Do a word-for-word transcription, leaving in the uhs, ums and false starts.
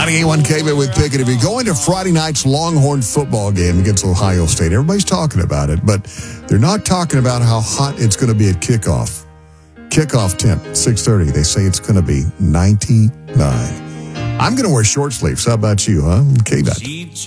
ninety-eight point one K B with Pickett. If you're going to Friday night's Longhorn football game against Ohio State, everybody's talking about it, but they're not talking about how hot it's going to be at kickoff. Kickoff temp, six thirty. They say it's going to be ninety-nine. I'm going to wear short sleeves. How about you, huh? K-Dot.